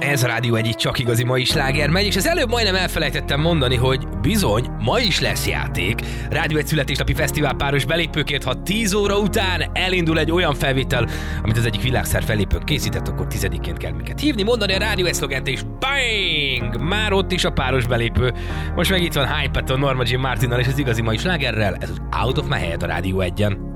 Ez a Rádió egy csak igazi mai sláger megy, és az előbb majdnem elfelejtettem mondani, hogy bizony, ma is lesz játék. Rádió egy születésnapi fesztivál páros belépőkért, ha 10 óra után elindul egy olyan felvétel, amit az egyik világszár fellépőn készített, akkor 10-ként kell minket hívni, mondani a Rádió egy szlogent, és bang! Már ott is a páros belépő. Most meg itt van Hype-Ton, Norma Jean Martinnal és az igazi mai slágerrel, ez az Out of My Head a Rádió egyen.